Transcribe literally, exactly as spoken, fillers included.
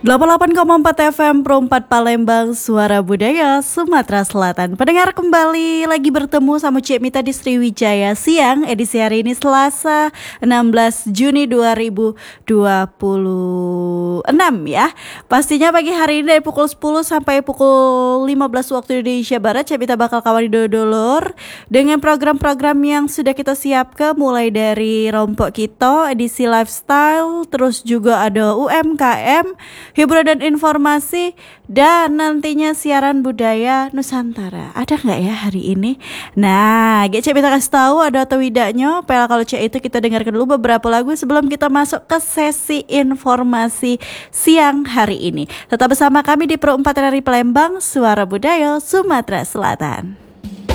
delapan puluh delapan koma empat F M Pro empat Palembang, Suara Budaya Sumatera Selatan. Pendengar, kembali lagi bertemu sama Cik Mita di Sriwijaya Siang. Edisi hari ini Selasa enam belas Juni dua ribu dua puluh enam ya. Pastinya pagi hari ini dari pukul sepuluh sampai pukul lima belas waktu Indonesia Barat, Cik Mita bakal kawan dodolor dengan program-program yang sudah kita siapkan, mulai dari Rompok Kita, edisi lifestyle, terus juga ada U M K M, hiburan dan informasi, dan nantinya siaran budaya Nusantara. Ada nggak ya hari ini? Nah, G C kita kasih tahu ada atau tidaknya. Pel kalau C itu kita dengarkan dulu beberapa lagu sebelum kita masuk ke sesi informasi siang hari ini. Tetap bersama kami di Pro empat R R I Palembang, Suara Budaya Sumatera Selatan.